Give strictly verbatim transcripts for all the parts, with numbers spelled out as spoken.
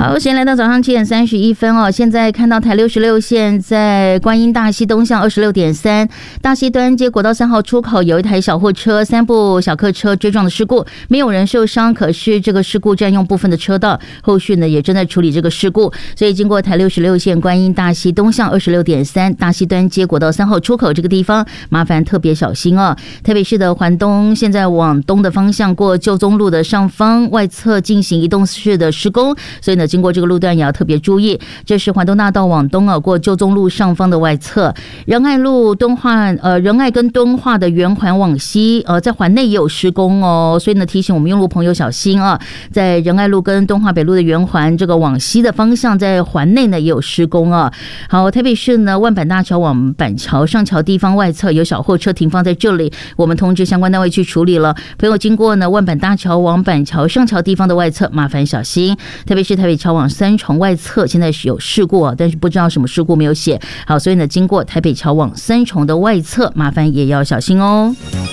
好，现在来到早上七点三十一分哦。现在看到台六十六线在观音大溪东向二十六点三大溪端接国道三号出口有一台小货车、三部小客车追撞的事故，没有人受伤，可是这个事故占用部分的车道，后续呢也正在处理这个事故。所以经过台六十六线观音大溪东向二十六点三大溪端接国道三号出口这个地方，麻烦特别小心哦。台北市的环东现在往东的方向过旧宗路的上方外侧进行移动式的施工，所以呢经过这个路段也要特别注意。这是环东大道往东啊，过旧宗路上方的外侧，仁爱路敦化呃仁爱跟敦化的圆环往西，呃在环内也有施工哦，所以呢提醒我们用路朋友小心啊。在仁爱路跟敦化北路的圆环这个往西的方向，在环内呢也有施工啊。好，台北市呢万板大桥往板桥上桥地方外侧有小货车停放在这里，我们通知相关单位去处理了。朋友经过呢万板大桥往板桥上桥地方的外侧，麻烦小心。特别是台北桥往三重外侧现在是有事故啊，但是不知道什么事故没有写。好，所以呢经过台北桥往三重的外侧，麻烦也要小心哦。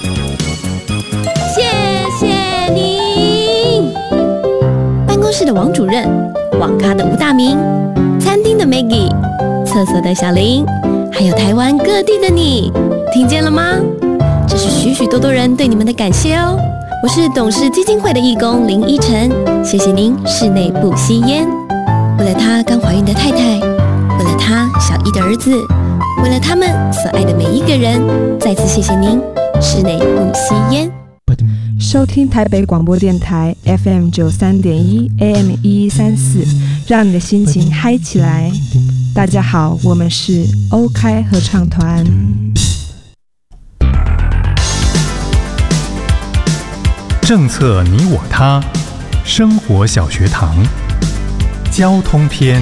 谢谢您。办公室的王主任，网咖的吴大明，餐厅的 Maggie， 厕所的小林，还有台湾各地的你，听见了吗？这是许许多多人对你们的感谢哦。我是董事基金会的义工林依晨，谢谢您室内不吸烟。为了他刚怀孕的太太，为了他小一的儿子，为了他们所爱的每一个人，再次谢谢您室内不吸烟。 收听台北广播电台 F M 九三点一 A M 一一三四，让你的心情嗨起来。大家好，我们是欧开合唱团。 政策你我他，生活小学堂，交通篇。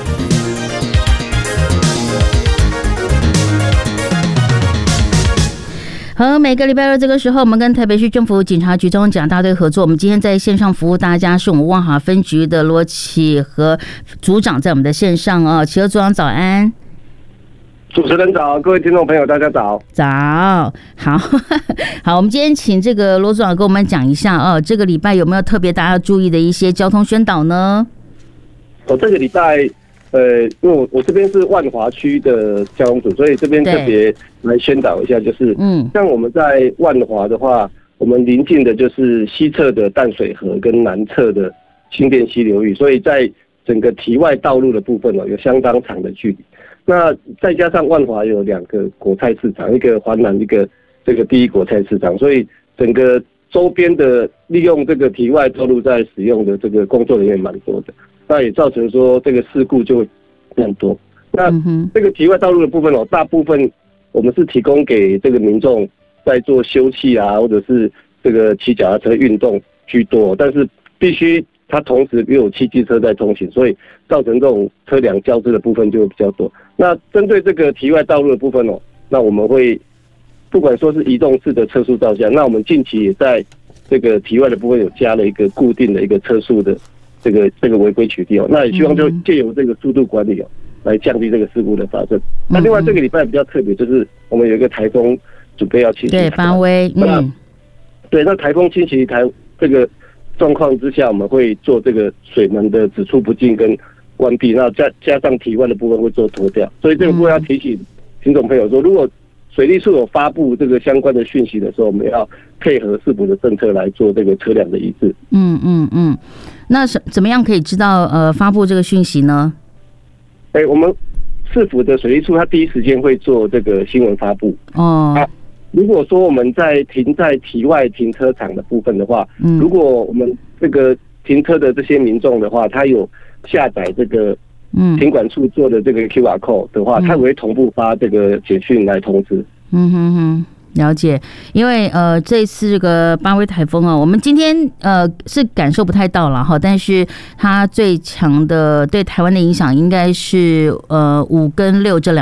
好，每个礼拜二这个时候，我们跟台北市政府警察局交通警大队合作。我们今天在线上服务大家，是我们万华分局的罗启和组长在我们的线上啊。启和组长早安。 主持人早，各位听众朋友大家早。 早，好好，我们今天请这个罗组长跟我们讲一下哦，这个礼拜有没有特别大家注意的一些交通宣导呢？ 我、哦、这个礼拜，呃，因为我我这边是万华区的交通组，所以这边特别来宣导一下，就是嗯，像我们在万华的话，我们临近的就是西侧的淡水河跟南侧的新店溪流域，所以在整个堤外道路的部分哦，有相当长的距离。那再加上万华有两个果菜市场，一个环南，一个这个第一果菜市场，所以整个周边的利用这个堤外道路在使用的这个工作人员蛮多的，那也造成说这个事故就很多。那这个堤外道路的部分哦，大部分我们是提供给这个民众在做休憩啊，或者是这个骑脚踏车运动居多，但是必须它同时也有汽机车在通行，所以造成这种车辆交织的部分就比较多。那针对这个堤外道路的部分哦，那我们会不管说是移动式的车速照相，那我们近期也在这个堤外的部分有加了一个固定的一个车速的这个这个违规取缔哦，那也希望就借由这个速度管理哦，来降低这个事故的发生。那另外这个礼拜比较特别，就是我们有一个台风准备要侵袭， 对，八威，嗯， 对，那台风侵袭台这个状况之下，我们会做这个水门的只出不进跟关闭，那加加上堤外的部分会做脱掉，所以这个部分要提醒听众朋友说，如果水利处有发布这个相关的讯息的时候，我们要配合市府的政策来做这个车辆的移置。 嗯嗯嗯，那怎么样可以知道呃发布这个讯息呢？ 哎、欸，我们市府的水利处它第一时间会做这个新闻发布。哦。啊，如果说我们在停在堤外停车场的部分的话，嗯，如果我们这个停车的这些民众的话，他有下载这个嗯停管处做的这个 Q R code 的话，他会同步发这个简讯来通知。 嗯哼哼。了解，因为呃这次这个八威台风啊，我们今天呃是感受不太到了哈，但是它最强的对台湾的影响应该是呃五跟六这两。